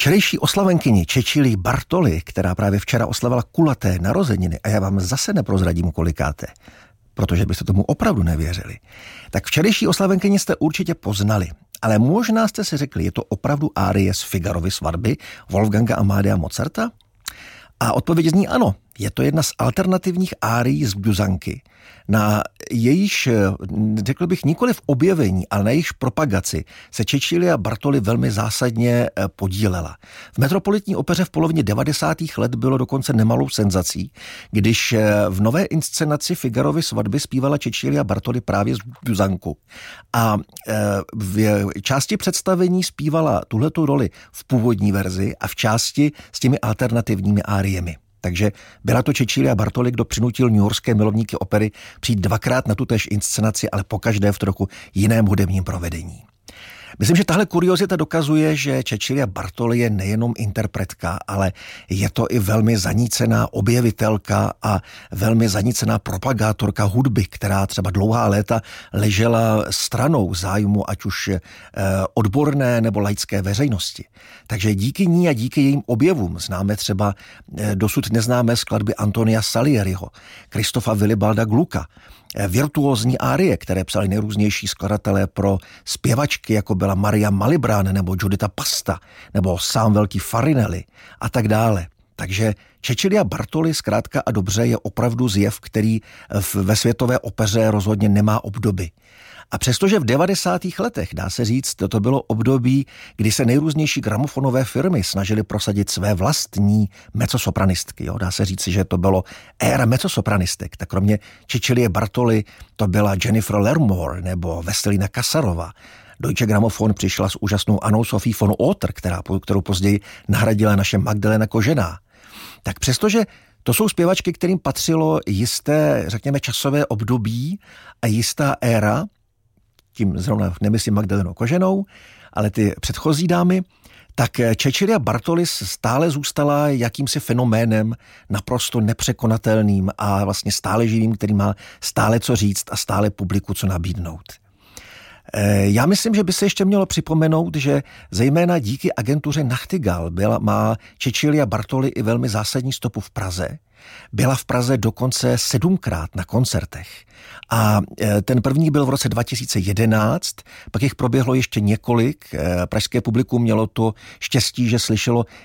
Včerejší oslavenkyni Cecilie Bartoli, která právě včera oslavila kulaté narozeniny, a já vám zase neprozradím kolikáté, protože byste tomu opravdu nevěřili, tak včerejší oslavenkyni jste určitě poznali, ale možná jste si řekli, je to opravdu árie z Figarovy svatby Wolfganga Amadea Mozarta? A odpověď zní ano, je to jedna z alternativních árií z Buzanky, na jejíž, řekl bych, nikoliv objevení, ale na jejíž propagaci se Cecilia Bartoli velmi zásadně podílela. V Metropolitní opeře v polovině 90. let bylo dokonce nemalou senzací, když v nové inscenaci Figarovy svatby zpívala Cecilia Bartoli právě z Buzanku. A v části představení zpívala tuhletu roli v původní verzi a v části s těmi alternativními áriemi. Takže byla to Cecilia Bartoli, kdo přinutil newyorské milovníky opery přijít dvakrát na tutéž inscenaci, ale pokaždé v trochu jiném hudebním provedení. Myslím, že tahle kuriozita dokazuje, že Cecilia Bartoli je nejenom interpretka, ale je to i velmi zanícená objevitelka a velmi zanícená propagátorka hudby, která třeba dlouhá léta ležela stranou zájmu ať už odborné nebo laické veřejnosti. Takže díky ní a díky jejím objevům známe třeba dosud neznámé skladby Antonia Salieriho, Kristofa Wilibalda Glucka, virtuózní árie, které psali nejrůznější skladatelé pro zpěvačky, jako byla Maria Malibran nebo Giuditta Pasta, nebo sám velký Farinelli a tak dále. Takže Cecilia Bartoli zkrátka a dobře je opravdu zjev, který ve světové opeře rozhodně nemá obdoby. A přestože v 90. letech, dá se říct, to bylo období, kdy se nejrůznější gramofonové firmy snažily prosadit své vlastní mezzosopranistky. Dá se říct, že to bylo éra mezzosopranistek. Tak kromě Cecilie Bartoli to byla Jennifer Lermore nebo Veselina Kasarova. Deutsche Grammophon přišla s úžasnou Annou Sophie von Otter, kterou později nahradila naše Magdalena Kožená. Tak přestože to jsou zpěvačky, kterým patřilo jisté, řekněme, časové období a jistá éra, tím zrovna nemyslím Magdalenu Koženou, ale ty předchozí dámy, tak Cecilia Bartoli stále zůstala jakýmsi fenoménem naprosto nepřekonatelným a vlastně stále živým, který má stále co říct a stále publiku co nabídnout. Já myslím, že by se ještě mělo připomenout, že zejména díky agentuře Nachtigall má Cecilia Bartoli i velmi zásadní stopu v Praze. Byla v Praze dokonce 7krát na koncertech. A ten první byl v roce 2011, pak jich proběhlo ještě několik. Pražské publikum mělo to štěstí, že slyšelo